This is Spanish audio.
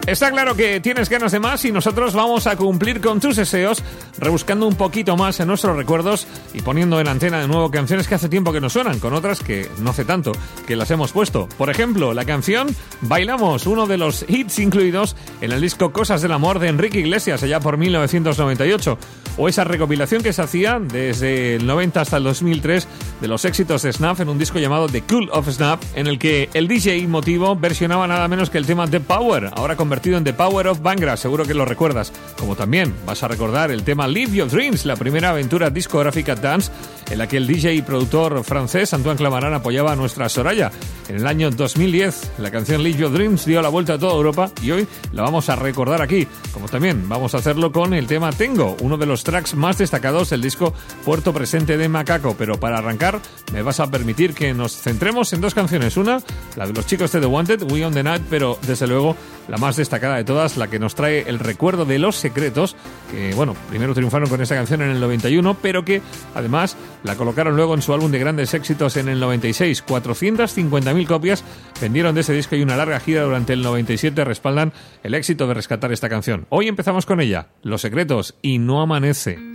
Está claro que tienes ganas de más y nosotros vamos a cumplir con tus deseos, rebuscando un poquito más en nuestros recuerdos y poniendo en antena de nuevo canciones que hace tiempo que no suenan, con otras que no hace tanto que las hemos puesto. Por ejemplo, la canción Bailamos, uno de los hits incluidos en el disco Cosas del Amor de Enrique Iglesias, allá por 1998. O esa recopilación que se hacía desde el 90 hasta el 2003 de los éxitos de Snuff en un disco llamado The Cult of Snuff, en el que el DJ Motivo versionaba nada menos que el tema The Power, ahora convertido en The Power of Bangra, seguro que lo recuerdas. Como también vas a recordar el tema Live Your Dreams, la primera aventura discográfica dance en la que el DJ y productor francés Antoine Clamaran apoyaba a nuestra Soraya. En el año 2010, la canción Live Your Dreams dio la vuelta a toda Europa y hoy la vamos a recordar aquí. Como también vamos a hacerlo con el tema Tengo, uno de los tracks más destacados del disco Puerto Presente de Macaco. Pero para arrancar, me vas a permitir que nos centremos en dos canciones. Una, la de los chicos de The Wanted, We on the Night, pero desde luego la más destacada de todas, la que nos trae el recuerdo de Los Secretos, que bueno, primero triunfaron con esta canción en el 91, pero que además la colocaron luego en su álbum de grandes éxitos en el 96. 450.000 copias vendieron de ese disco y una larga gira durante el 97 respaldan el éxito de rescatar esta canción. Hoy empezamos con ella, Los Secretos y No Amanece.